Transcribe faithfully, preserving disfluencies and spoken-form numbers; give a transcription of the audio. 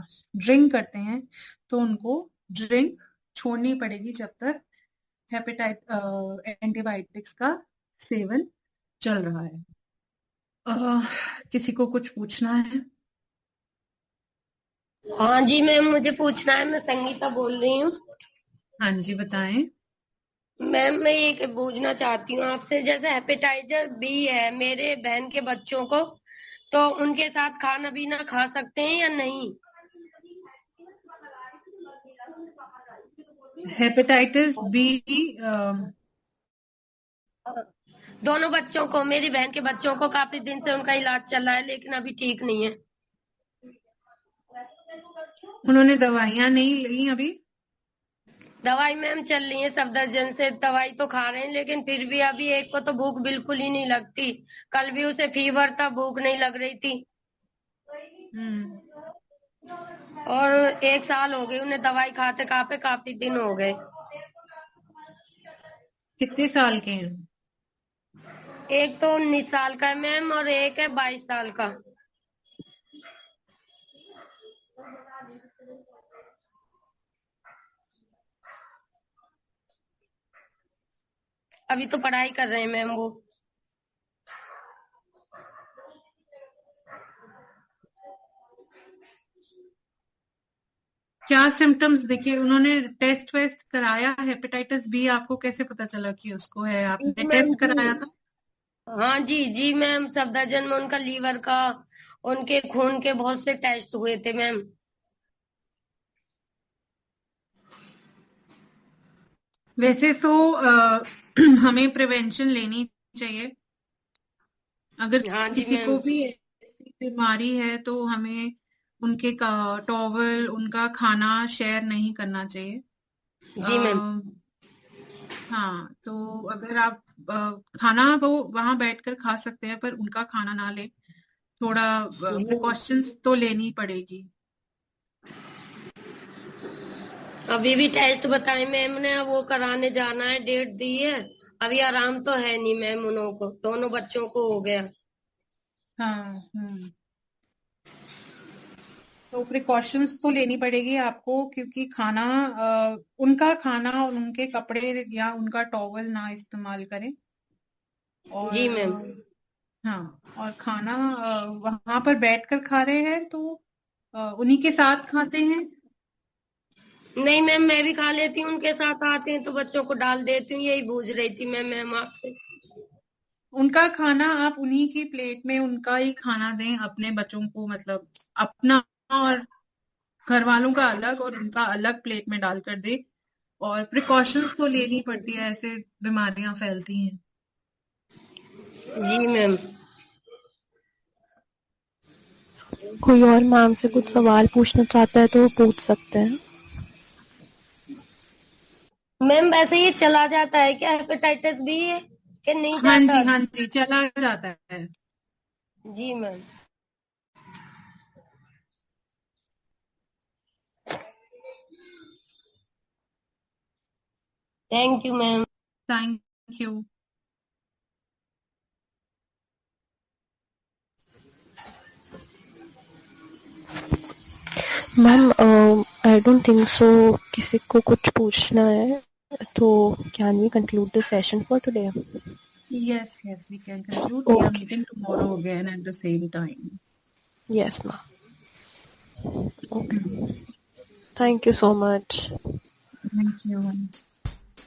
Drink करते हैं तो उनको ड्रिंक छोड़नी पड़ेगी जब तक हेपेटाइट एंटीबायोटिक्स का सेवन चल रहा है। uh, किसी को कुछ पूछना है? हाँ जी मैम, मुझे पूछना है। मैं संगीता बोल रही हूँ। हाँ जी, बताएं। मैम मैं ये पूछना चाहती हूँ आपसे, जैसे हेपेटाइटिस बी है मेरे बहन के बच्चों को, तो उनके साथ खाना पीना खा सकते हैं या नहीं? हेपेटाइटिस बी दोनों बच्चों को, मेरी बहन के बच्चों को काफी दिन से उनका इलाज चल रहा है लेकिन अभी ठीक नहीं है। उन्होंने दवाइयां नहीं ली अभी? दवाई मैम चल रही है, सफदरजन से दवाई तो खा रहे हैं, लेकिन फिर भी अभी एक को तो भूख बिल्कुल ही नहीं लगती। कल भी उसे फीवर था, भूख नहीं लग रही थी। और एक साल हो गए उन्हें दवाई खाते खाते, काफी दिन हो गए। कितने साल के हैं? एक तो उन्नीस साल का है मैम और एक है बाईस साल का। अभी तो पढ़ाई कर रहे हैं मैम वो। क्या सिम्टम्स देखिए, उन्होंने टेस्ट वेस्ट कराया? हेपेटाइटिस बी आपको कैसे पता चला कि उसको है? आपने मैम टेस्ट कराया था? हाँ जी जी मैम, सफदरजन में उनका लीवर का, उनके खून के बहुत से टेस्ट हुए थे मैम। वैसे तो आ, हमें प्रिवेंशन लेनी चाहिए। अगर हाँ जी किसी को मैम। भी ऐसी बीमारी है तो हमें उनके का टॉवल, उनका खाना शेयर नहीं करना चाहिए। जी मैम। आ, हाँ, तो अगर आप आ, खाना वो वहां बैठकर खा सकते हैं पर उनका खाना ना ले, थोड़ा प्रिकॉशंस तो लेनी पड़ेगी। अभी भी टेस्ट बताए मैम ने, वो कराने जाना है, डेट दी है। अभी आराम तो है नहीं मैम, उन्हों को, दोनों बच्चों को हो गया। हाँ। हम्म तो प्रिकॉशंस तो लेनी पड़ेगी आपको, क्योंकि खाना आ, उनका खाना और उनके कपड़े या उनका टॉवल ना इस्तेमाल करें। और जी मैम। आ, हाँ, और खाना वहां पर बैठकर खा रहे हैं तो आ, उन्हीं के साथ खाते हैं? नहीं मैम, मैं भी खा लेती हूँ, उनके साथ आते हैं तो बच्चों को डाल देती हूँ, यही पूछ रही थी मैं मैम आपसे। उनका खाना आप उन्हीं की प्लेट में उनका ही खाना दें, अपने बच्चों को, मतलब अपना और घर वालों का अलग और उनका अलग प्लेट में डालकर दे। और प्रिकॉशंस तो लेनी पड़ती है, ऐसे बीमारियां फैलती हैं। जी मैम। कोई और मैम से कुछ सवाल पूछना चाहता है तो वो पूछ सकते हैं। मैम वैसे ये चला जाता है क्या, हेपेटाइटिस बी है कि नहीं हाँ जाता? जी, हाँ जी, चला जाता है। जी ma'am. Thank you ma'am. Thank you. Ma'am I don't think so किसी को कुछ पूछना है, तो can we conclude the session for today? Yes, yes, we can conclude. We are meeting tomorrow again at the same time. Yes, ma'am. Okay. Thank you so much. Thank you.